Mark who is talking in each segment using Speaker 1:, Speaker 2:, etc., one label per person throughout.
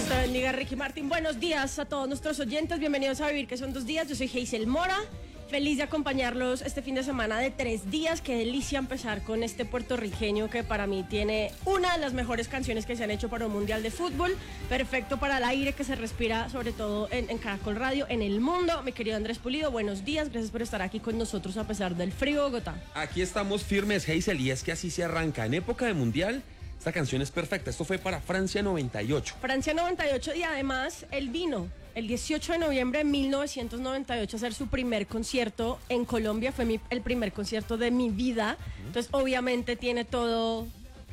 Speaker 1: te bendiga, Ricky Martin. Buenos días a todos nuestros oyentes. Bienvenidos a Vivir, que son 2 días. Yo soy Hazel Mora. Feliz de acompañarlos este fin de semana de 3 días. Qué delicia empezar con este puertorriqueño que para mí tiene una de las mejores canciones que se han hecho para un mundial de fútbol. Perfecto para el aire que se respira, sobre todo en Caracol Radio, en el mundo. Mi querido Andrés Pulido, buenos días. Gracias por estar aquí con nosotros a pesar del frío de Bogotá.
Speaker 2: Aquí estamos firmes, Hazel, y es que así se arranca. En época de mundial, esta canción es perfecta. Esto fue para Francia 98.
Speaker 1: Francia 98, y además él vino el 18 de noviembre de 1998 a hacer su primer concierto en Colombia. Fue el primer concierto de mi vida. Entonces obviamente tiene todo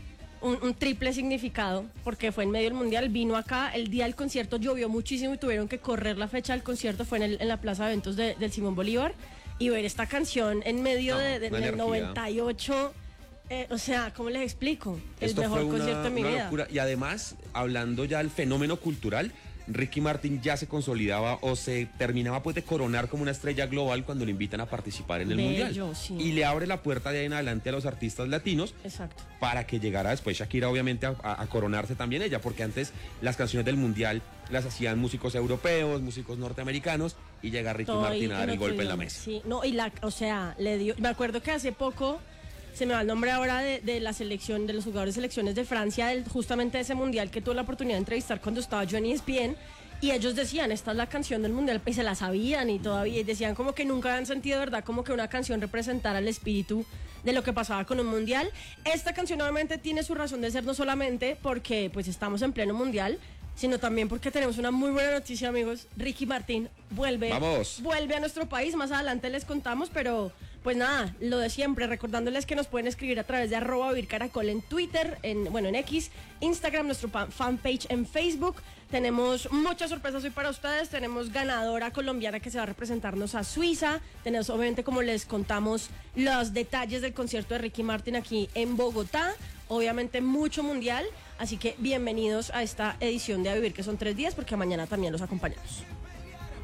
Speaker 1: un triple significado, porque fue en medio del mundial. Vino acá, el día del concierto llovió muchísimo y tuvieron que correr la fecha del concierto. Fue en la plaza de eventos del Simón Bolívar. Y ver esta canción en medio del 98... o sea, ¿cómo les explico?
Speaker 2: Esto
Speaker 1: el mejor
Speaker 2: fue
Speaker 1: concierto de mi vida.
Speaker 2: Locura. Y además, hablando ya del fenómeno cultural, Ricky Martin ya se consolidaba o se terminaba pues de coronar como una estrella global cuando lo invitan a participar en el mundial.
Speaker 1: Sí.
Speaker 2: Y le abre la puerta de ahí en adelante a los artistas latinos.
Speaker 1: Exacto.
Speaker 2: Para que llegara después Shakira, obviamente, a coronarse también ella, porque antes las canciones del mundial las hacían músicos europeos, músicos norteamericanos, y llega Ricky Martin a dar el golpe en la mesa.
Speaker 1: Sí, no, le dio. Me acuerdo que hace poco, se me va el nombre ahora de la selección, de los jugadores de selecciones de Francia, justamente de ese mundial, que tuve la oportunidad de entrevistar cuando estaba yo en ESPN, y ellos decían, esta es la canción del mundial, y se la sabían, y todavía, y decían como que nunca habían sentido, ¿verdad?, como que una canción representara el espíritu de lo que pasaba con un mundial. Esta canción obviamente tiene su razón de ser, no solamente porque pues estamos en pleno mundial, sino también porque tenemos una muy buena noticia, amigos. Ricky Martin vuelve a nuestro país. Más adelante les contamos, pero pues nada, lo de siempre, recordándoles que nos pueden escribir a través de @vivircaracol en Twitter, en X, Instagram, nuestro fanpage en Facebook. Tenemos muchas sorpresas hoy para ustedes. Tenemos ganadora colombiana que se va a representarnos a Suiza. Tenemos, obviamente, como les contamos, los detalles del concierto de Ricky Martin aquí en Bogotá. Obviamente mucho mundial, así que bienvenidos a esta edición de A Vivir, que son 3 días, porque mañana también los acompañamos.